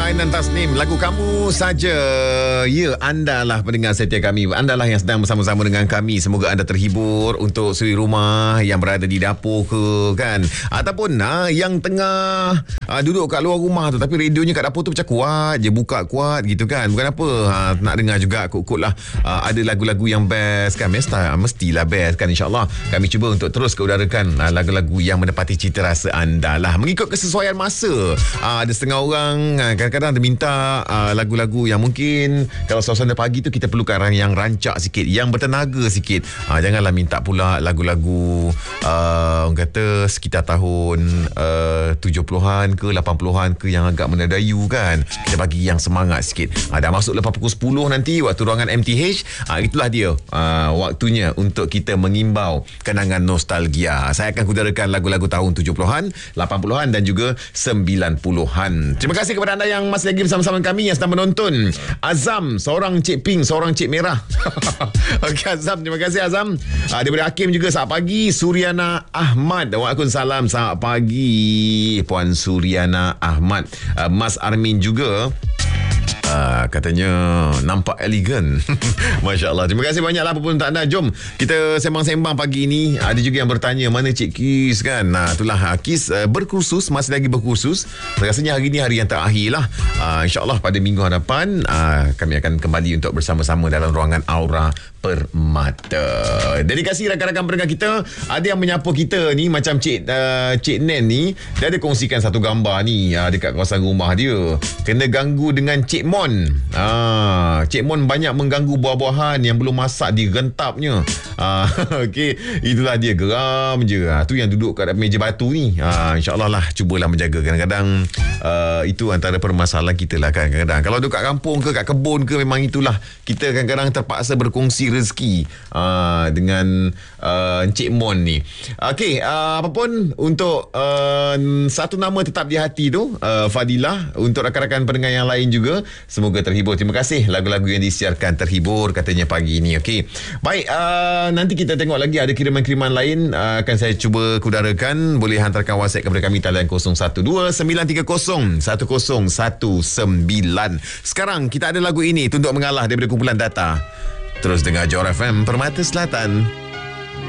Ain dan Tasnim, lagu Kamu Saja. Ya, anda lah pendengar setia kami. Anda lah yang sedang bersama-sama dengan kami. Semoga anda terhibur untuk suri rumah yang berada di dapur ke kan, ataupun yang tengah duduk kat luar rumah tu, tapi radionya kat dapur tu macam kuat je, buka kuat gitu kan. Bukan apa, nak dengar juga kut-kut lah. Ada lagu-lagu yang best kan. Mestilah best kan, insyaAllah. Kami cuba untuk terus keudarakan lagu-lagu yang menepati cita rasa anda lah, mengikut kesesuaian masa. Ada setengah orang kadang-kadang dia minta lagu-lagu yang mungkin kalau suasana pagi tu kita perlukan yang rancak sikit, yang bertenaga sikit. Janganlah minta pula lagu-lagu orang kata sekitar tahun 70-an ke 80-an ke, yang agak menadayu kan. Kita bagi yang semangat sikit. Dah masuk lepas pukul 10 nanti waktu ruangan MTH. Itulah dia waktunya untuk kita mengimbau kenangan nostalgia. Saya akan kudarakan lagu-lagu tahun 70-an, 80-an dan juga 90-an. Terima kasih kepada anda yang masih lagi bersama-sama kami, yang sedang menonton. Azam, seorang cik pink, seorang cik merah. Okey Azam, terima kasih Azam. Daripada Hakim juga, selamat pagi. Suriana Ahmad, waalaikumsalam, selamat pagi Puan Suriana Ahmad. Mas Armin juga katanya nampak elegan. Masya Allah. Terima kasih banyaklah apa pun tak anda. Jom kita sembang-sembang pagi ini. Ada juga yang bertanya mana Cik Kis kan. Itulah Kis berkursus, masih lagi berkursus. Rasanya hari ini hari yang terakhir lah. InsyaAllah pada minggu hadapan kami akan kembali untuk bersama-sama dalam ruangan Aura Permata. Dedikasi rakan-rakan pendengar kita. Ada yang menyapa kita ni macam Cik Nen ni. Dia ada kongsikan satu gambar ni dekat kawasan rumah dia. Kena ganggu dengan Cik Mon. Cik Mon banyak mengganggu buah-buahan yang belum masak, direntapnya. Okey, itulah dia, geram je. Tu yang duduk kat meja batu ni. InsyaAllah lah, cubalah menjaga. Kadang-kadang itu antara permasalahan kita lah kan. Kadang-kadang kalau duduk kat kampung ke kat kebun ke, memang itulah, kita kadang-kadang terpaksa berkongsi rezeki dengan Encik Mon ni. Okey, apapun untuk satu nama tetap di hati tu, Fadilah. Untuk rakan-rakan pendengar yang lain juga, semoga terhibur. Terima kasih lagu-lagu yang disiarkan terhibur katanya pagi ini. Okey. Baik, nanti kita tengok lagi ada kiriman-kiriman lain akan saya cuba kudarakan. Boleh hantarkan WhatsApp kepada kami talian 012-930-1019. Sekarang kita ada lagu ini, Tunduk Mengalah daripada kumpulan Data. Terus dengar Johor FM Permata Selatan.